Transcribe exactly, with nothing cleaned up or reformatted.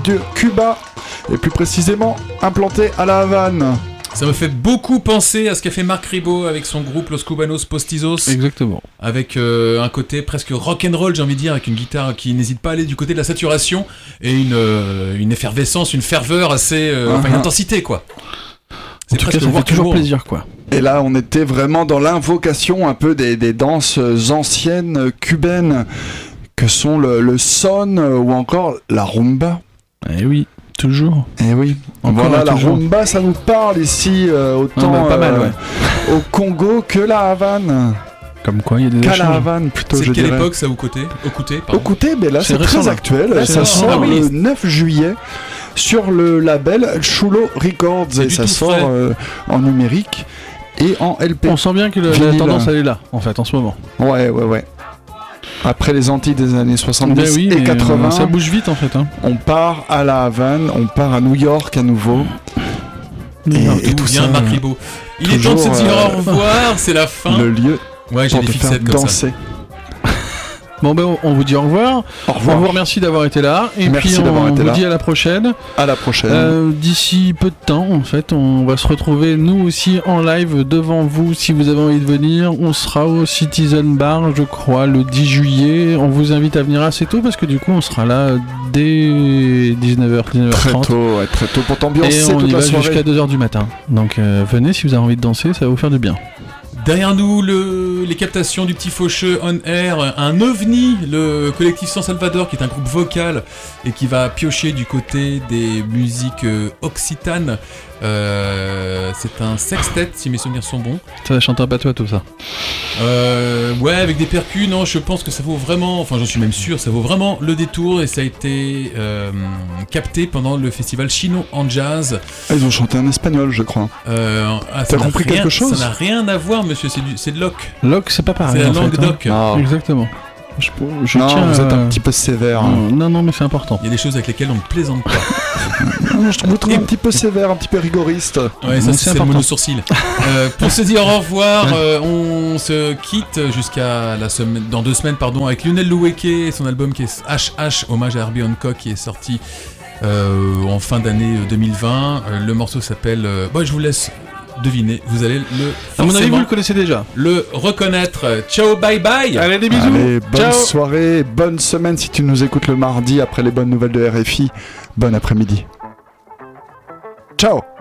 de Cuba, et plus précisément implanté à La Havane. Ça me fait beaucoup penser à ce qu'a fait Marc Ribot avec son groupe Los Cubanos Postizos. Exactement. Avec euh, un côté presque rock'n'roll, j'ai envie de dire, avec une guitare qui n'hésite pas à aller du côté de la saturation et une, euh, une effervescence, une ferveur assez... Euh, uh-huh. Enfin, une intensité, quoi. C'est en tout cas, ça fait toujours plaisir, quoi. Et là, on était vraiment dans l'invocation un peu des, des danses anciennes cubaines que sont le, le son ou encore la rumba. Eh oui. Toujours. Eh oui. Encore voilà, la toujours. rumba, ça nous parle ici euh, autant ah bah, pas mal, ouais. euh, au Congo que la Havane. Comme quoi, il y a des Qu'à échanges. la Havane, plutôt, c'est je quelle dirais. époque ça vous coûtait Au Couté, Au Couté, mais là, c'est, c'est récent, très là. actuel. Ouais, ça c'est sort ah, oui. le neuf juillet sur le label Chulo Records. C'est et ça sort euh, en numérique et en L P. On sent bien que le, la tendance, elle est là, en fait, en ce moment. Ouais, ouais, ouais. Après les Antilles des années soixante-dix ben oui, et quatre-vingts, ça bouge vite en fait. Hein. On part à la Havane, on part à New York à nouveau. Et, et, et tout vient Marc Ribot. Il est temps de se dire euh, au revoir, c'est la fin. Le lieu ouais, j'ai pour des te faire fixettes comme danser. Ça. Bon ben on vous dit au revoir. Au revoir. On vous remercie d'avoir été là. Et Merci puis on d'avoir été vous là. dit à la prochaine. À la prochaine. Euh, d'ici peu de temps, en fait, on va se retrouver nous aussi en live devant vous si vous avez envie de venir. On sera au Citizen Bar, je crois, le dix juillet. On vous invite à venir assez tôt parce que du coup on sera là dès dix-neuf heures, dix-neuf heures trente. Très tôt, ouais, très tôt pour t'ambiancer et on toute y la va soirée. jusqu'à deux heures du matin. Donc euh, venez si vous avez envie de danser, ça va vous faire du bien. Derrière nous, le, les captations du Petit Faucheux on air, un ovni, le collectif San Salvador, qui est un groupe vocal et qui va piocher du côté des musiques euh, occitanes. Euh, c'est un sextet, si mes souvenirs sont bons. Ça chante un patois tout ça. Euh, ouais, avec des percus, non, je pense que ça vaut vraiment, enfin j'en suis même sûr, ça vaut vraiment le détour et ça a été euh, capté pendant le festival Chino en Jazz. Ah, ils ont chanté en espagnol, je crois. Euh, ah, T'as compris rien, quelque chose? Ça n'a rien à voir, monsieur, c'est, du, c'est de l'oc. L'oc, c'est pas pareil. C'est la en langue fait, hein. d'oc. Ah. Exactement. Je, je non, tiens vous à... êtes un petit peu sévère. Non, non, non, mais c'est important. Il y a des choses avec lesquelles on ne plaisante pas. Non, je vous trouve un petit peu sévère, un petit peu rigoriste. Ouais, ça c'est, c'est, c'est le mono-sourcil. euh, pour se dire au revoir, euh, on se quitte jusqu'à la semaine, dans deux semaines, pardon, avec Lionel Loueke et son album qui est H H, hommage à Herbie Hancock, qui est sorti euh, en fin d'année deux mille vingt. Euh, le morceau s'appelle... Euh, bon, je vous laisse deviner, vous allez le... À mon avis, vous le connaissez déjà. Le reconnaître. Ciao, bye bye. Allez, des bisous. Allez, bonne Ciao. soirée, bonne semaine si tu nous écoutes le mardi après les bonnes nouvelles de R F I. Bon après-midi. Ciao.